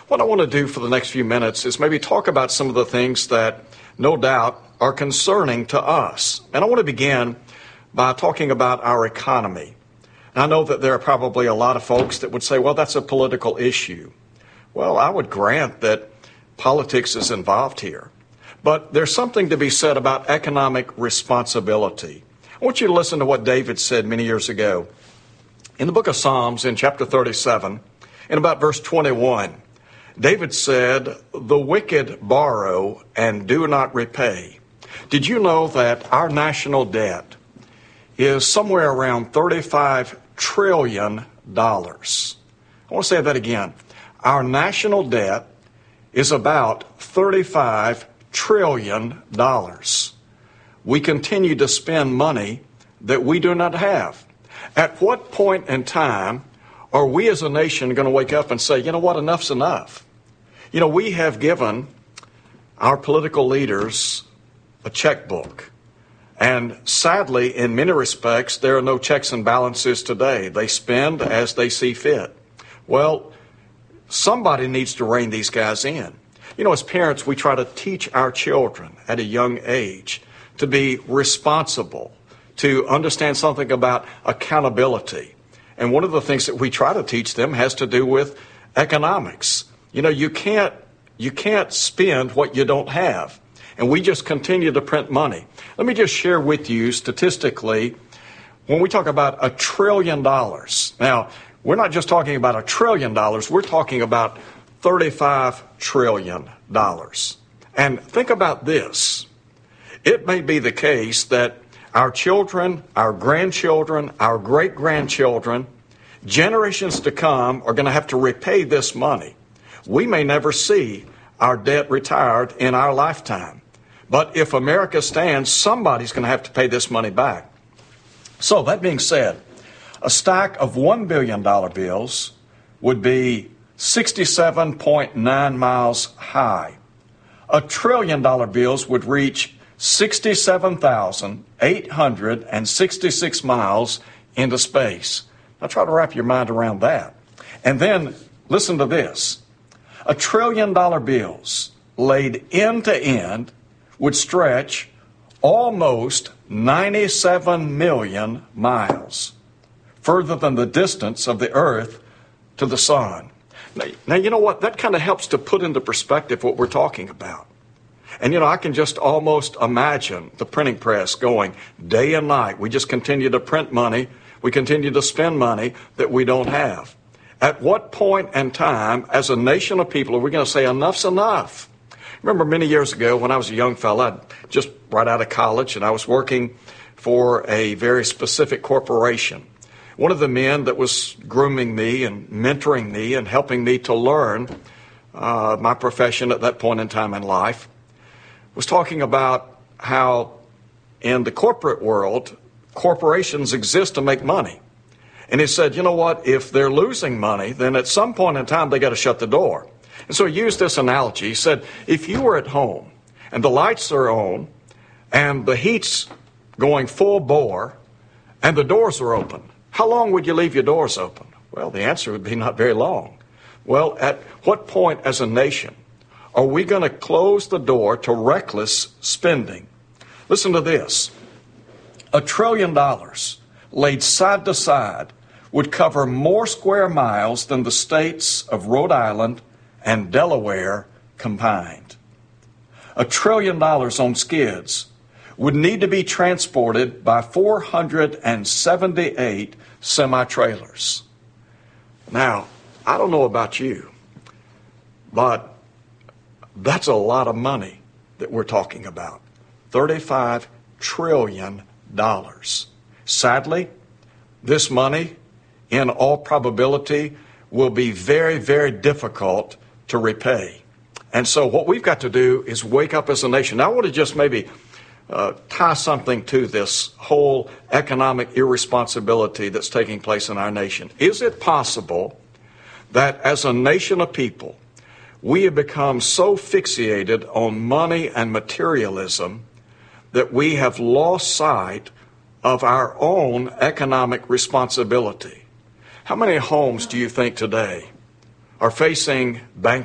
What I want to do for the next few minutes is maybe talk about some of the things that no doubt are concerning to us. And I want to begin by talking about our economy. And I know that there are probably a lot of folks that would say, well, that's a political issue. Well, I would grant that politics is involved here. But there's something to be said about economic responsibility. I want you to listen to what David said many years ago. In the book of Psalms, in chapter 37, in about verse 21, David said, "The wicked borrow and do not repay." Did you know that our national debt is somewhere around $35 trillion? I want to say that again. Our national debt is about $35 trillion. We continue to spend money that we do not have. At what point in time are we as a nation going to wake up and say, you know what, enough's enough? You know, we have given our political leaders a checkbook. And sadly, in many respects, there are no checks and balances today. They spend as they see fit. Well, somebody needs to rein these guys in. You know, as parents, we try to teach our children at a young age to be responsible, to understand something about accountability. And one of the things that we try to teach them has to do with economics. You know, you can't spend what you don't have. And we just continue to print money. Let me just share with you statistically, when we talk about $1 trillion, now, we're not just talking about $1 trillion, we're talking about $35 trillion. And think about this. It may be the case that our children, our grandchildren, our great-grandchildren, generations to come are going to have to repay this money. We may never see our debt retired in our lifetime. But if America stands, somebody's going to have to pay this money back. So that being said, a stack of $1 billion bills would be 67.9 miles high. $1 trillion bills would reach 67,866 miles into space. Now try to wrap your mind around that. And then listen to this. $1 trillion bills laid end to end would stretch almost 97 million miles, further than the distance of the earth to the sun. Now, you know what? That kind of helps to put into perspective what we're talking about. And, you know, I can just almost imagine the printing press going day and night. We just continue to print money. We continue to spend money that we don't have. At what point in time, as a nation of people, are we going to say enough's enough? I remember many years ago when I was a young fella, just right out of college, and I was working for a very specific corporation. One of the men that was grooming me and mentoring me and helping me to learn my profession at that point in time in life was talking about how in the corporate world, corporations exist to make money. And he said, you know what, if they're losing money, then at some point in time they got to shut the door. And so he used this analogy. He said, if you were at home and the lights are on and the heat's going full bore and the doors are open, how long would you leave your doors open? Well, the answer would be not very long. Well, at what point as a nation are we going to close the door to reckless spending? Listen to this. $1 trillion laid side to side would cover more square miles than the states of Rhode Island and Delaware combined. $1 trillion on skids would need to be transported by 478 semi-trailers. Now, I don't know about you, but that's a lot of money that we're talking about. $35 trillion. Sadly, this money, in all probability, will be very, very difficult to repay. And so what we've got to do is wake up as a nation. Now, I want to just maybe tie something to this whole economic irresponsibility that's taking place in our nation. Is it possible that as a nation of people, we have become so fixated on money and materialism that we have lost sight of our own economic responsibility? How many homes do you think today are facing bankruptcy?